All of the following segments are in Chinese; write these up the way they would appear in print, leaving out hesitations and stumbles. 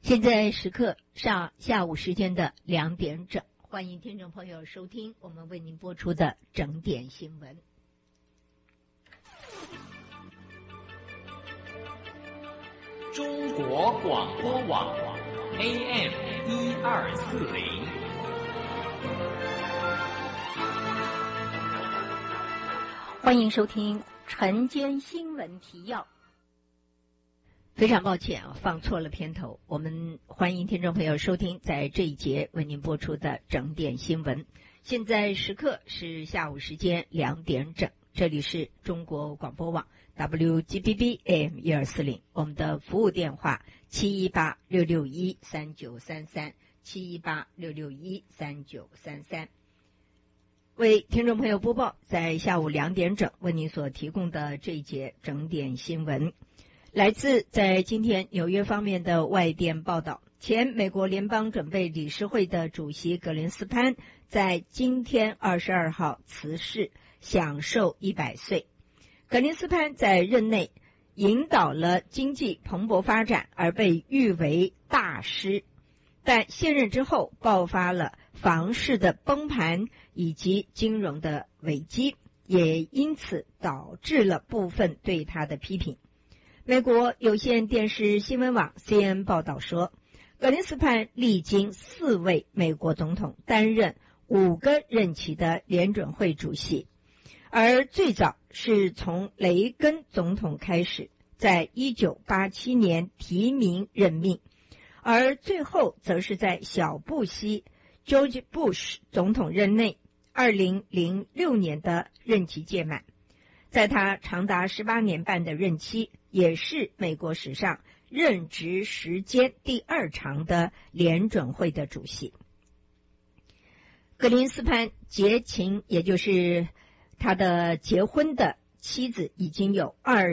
现在时刻下午时间的2点整，欢迎听众朋友收听我们为您播出的整点新闻。 中国广播网 AM1240， 欢迎收听晨间新闻提要。非常抱歉放错了片头，我们欢迎听众朋友收听在这一节为您播出的整点新闻。现在时刻是下午时间2点整，这里是中国广播网 WGBB AM1240，我们的服务电话718-661-3933 718-661-3933。为听众朋友播报在下午2点整为您所提供的这一节整点新闻。来自在今天纽约方面的外电报道，前美国联邦准备理事会的主席格林斯潘在今天22号辞世，享寿100岁。格林斯潘在任内引导了经济蓬勃发展，而被誉为大师，但卸任之后爆发了房市的崩盘以及金融的危机，也因此导致了部分对他的批评。美国有线电视新闻网 CNN 报道说，格林斯潘历经4位美国总统，担任5个任期的联准会主席，而最早是从雷根总统开始，在1987年提名任命，而最后则是在小布希 George Bush 总统任内2006年的任期届满。在他长达18年半的任期，也是美国史上任职时间第2长的联准会的主席。格林斯潘结情，也就是他的结婚的妻子已经有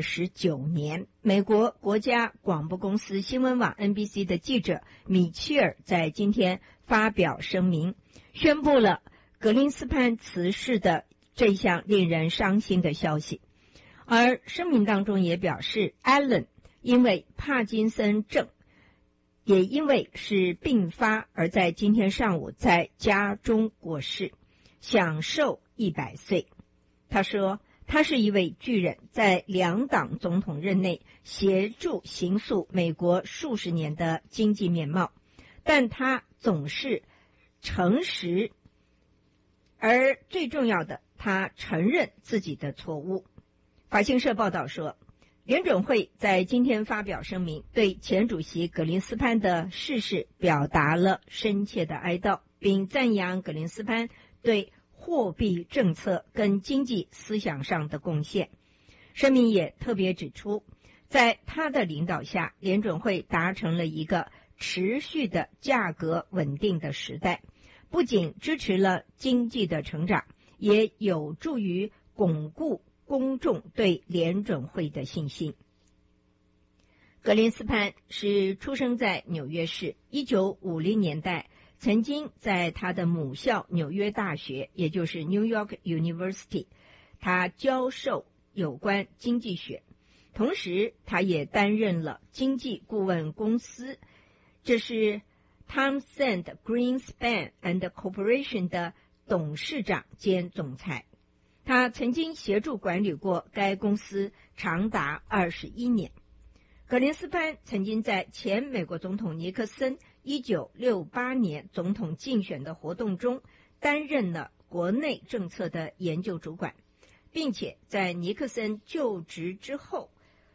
29年。美国国家广播公司新闻网 NBC 的记者米切尔在今天发表声明，宣布了格林斯潘辞世的这项令人伤心的消息。而声明当中也表示， Allen 因为帕金森症，也因为是并发，而在今天上午在家中过世，享寿100岁。他说，他是一位巨人，在2党总统任内协助形塑美国数十年的经济面貌，但他总是诚实，而最重要的，他承认自己的错误。法新社报道说，联准会在今天发表声明，对前主席格林斯潘的逝世表达了深切的哀悼，并赞扬格林斯潘对货币政策跟经济思想上的贡献。声明也特别指出，在他的领导下，联准会达成了一个持续的价格稳定的时代，不仅支持了经济的成长，也有助于巩固公众对联准会的信心。格林斯潘是出生在纽约市，1950年代曾经在他的母校纽约大学，也就是 New York University， 他教授有关经济学，同时他也担任了经济顾问公司，这是 Townsend Greenspan and Corporation 的董事长兼总裁。他曾经协助管理过该公司长达21年。格林斯潘曾经在前美国总统尼克森1968年总统竞选的活动中担任了国内政策的研究主管，并且在尼克森就职之后，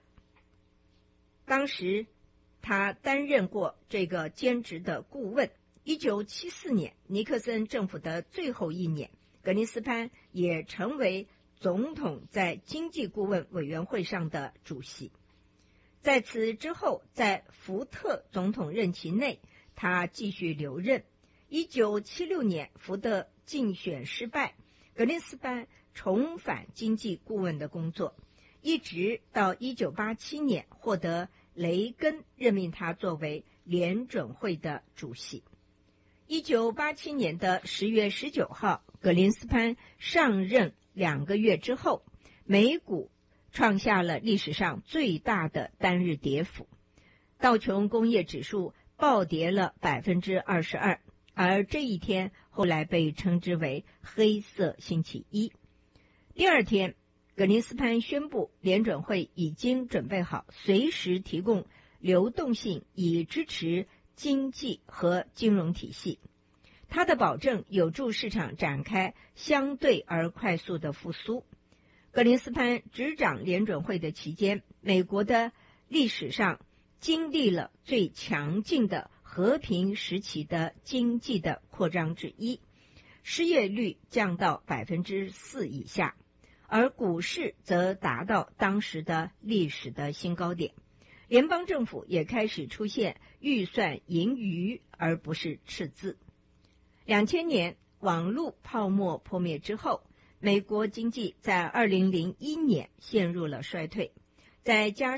当时他担任过这个兼职的顾问。1974年尼克森政府的最后1年，格林斯潘也成为总统在经济顾问委员会上的主席。在此之后，在福特总统任期内，他继续留任。1976年福特竞选失败，格林斯潘重返经济顾问的工作，一直到1987年获得雷根任命他作为联准会的主席。1987年的10月19号，格林斯潘上任2个月之后，美股创下了历史上最大的单日跌幅，道琼工业指数暴跌了22%，而这一天后来被称之为黑色星期一。第二天，格林斯潘宣布联准会已经准备好随时提供流动性以支持经济和金融体系。他的保证有助市场展开相对而快速的复苏。格林斯潘执掌联准会的期间，美国的历史上经历了最强劲的和平时期的经济的扩张之一，失业率降到4%以下，而股市则达到当时的历史的新高点。联邦政府也开始出现预算盈余而不是赤字。2000年网络泡沫破灭之后，美国经济在2001年陷入了衰退，再加